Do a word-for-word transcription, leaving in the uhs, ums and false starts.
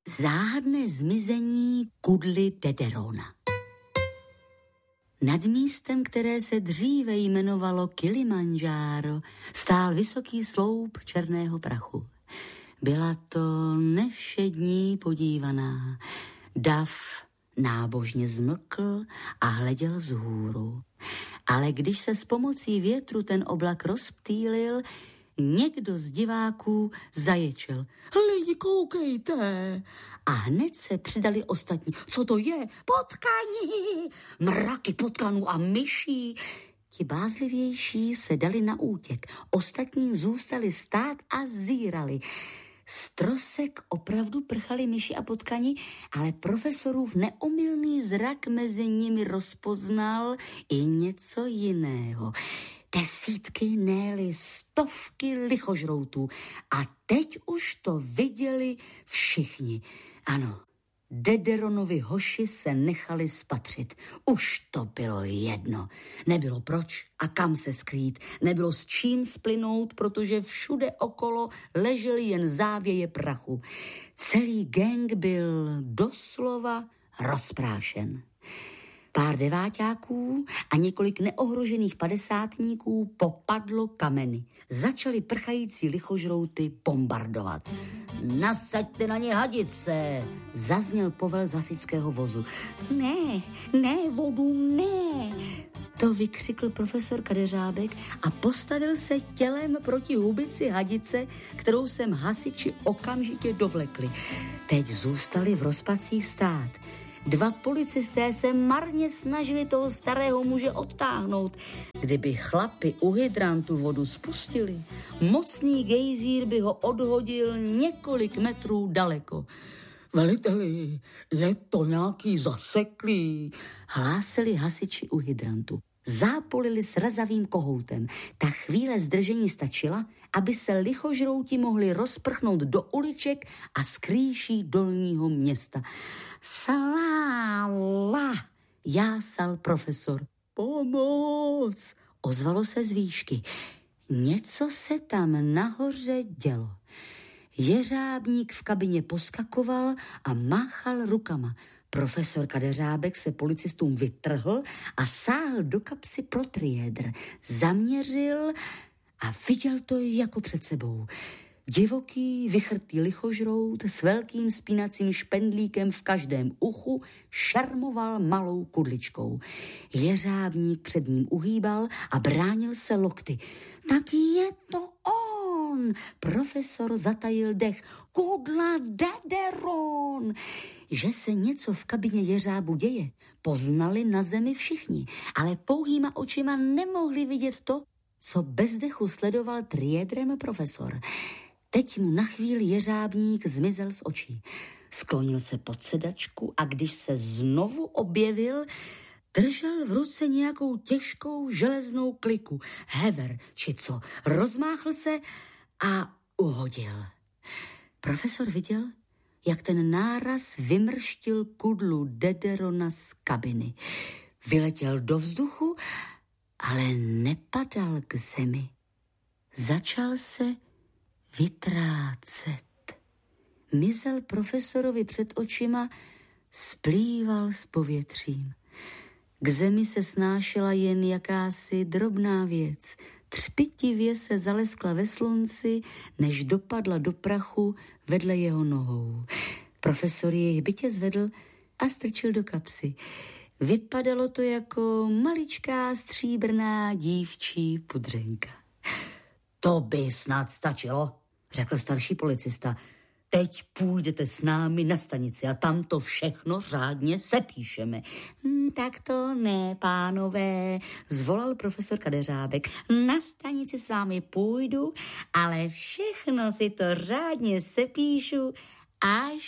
Záhadné zmizení kudly Dederona. Nad místem, které se dříve jmenovalo Kilimandžáro, stál vysoký sloup černého prachu. Byla to nevšední podívaná. Dav nábožně zmlkl a hleděl vzhůru. Ale když se s pomocí větru ten oblak rozptýlil, někdo z diváků zaječel. Lidi, koukejte! A hned se přidali ostatní. Co to je? Potkaní! Mraky potkanů a myší. Ti bázlivější se dali na útěk. Ostatní zůstali stát a zírali. Z trosek opravdu prchali myši a potkani, ale profesorův neomylný zrak mezi nimi rozpoznal i něco jiného. Desítky, ne-li stovky lichožroutů. A teď už to viděli všichni. Ano, Dederonovi hoši se nechali spatřit. Už to bylo jedno. Nebylo proč a kam se skrýt. Nebylo s čím splynout, protože všude okolo ležely jen závěje prachu. Celý gang byl doslova rozprášen. Pár deváťáků a několik neohrožených padesátníků popadlo kameny. Začali prchající lichožrouty bombardovat. Nasaďte na ně hadice, zazněl povel z hasičského vozu. Ne, ne, vodu, ne, to vykřikl profesor Kadeřábek a postavil se tělem proti hubici hadice, kterou sem hasiči okamžitě dovlekli. Teď zůstali v rozpacích stát. Dva policisté se marně snažili toho starého muže odtáhnout. Kdyby chlapi u hydrantu vodu spustili, mocný gejzír by ho odhodil několik metrů daleko. Veliteli, je to nějaký zaseklý, hlásili hasiči u hydrantu. Zápolili srazavým kohoutem. Ta chvíle zdržení stačila, aby se lichožrouti mohli rozprchnout do uliček a skrýší dolního města. Sláva, jásal profesor. Pomoc, ozvalo se z výšky. Něco se tam nahoře dělo. Jeřábník v kabině poskakoval a máchal rukama. Profesor Kadeřábek se policistům vytrhl a sáhl do kapsy pro triédr. Zaměřil a viděl to jako před sebou. Divoký, vychrtý lichožrout s velkým spínacím špendlíkem v každém uchu šarmoval malou kudličkou. Jeřábník před ním uhýbal a bránil se lokty. Tak je to on! Profesor zatajil dech. Kudla Dederon! Že se něco v kabině jeřábu děje, poznali na zemi všichni, ale pouhýma očima nemohli vidět to, co bez dechu sledoval triédrem profesor. Teď mu na chvíli jeřábník zmizel z očí. Sklonil se pod sedačku a když se znovu objevil, držel v ruce nějakou těžkou železnou kliku. Hever, či co, rozmáchl se a uhodil. Profesor viděl, jak ten náraz vymrštil kudlu Dederona z kabiny. Vyletěl do vzduchu, ale nepadal k zemi. Začal se vytrácet. Mizel profesorovi před očima, splýval s povětřím. K zemi se snášela jen jakási drobná věc. Třpitivě se zaleskla ve slunci, než dopadla do prachu vedle jeho nohou. Profesor jej bytě zvedl a strčil do kapsy. Vypadalo to jako maličká stříbrná dívčí pudřenka. To by snad stačilo, řekl starší policista. Teď půjdete s námi na stanici a tam to všechno řádně sepíšeme. Hm, tak to ne, pánové, zvolal profesor Kadeřábek. Na stanici s vámi půjdu, ale všechno si to řádně sepíšu až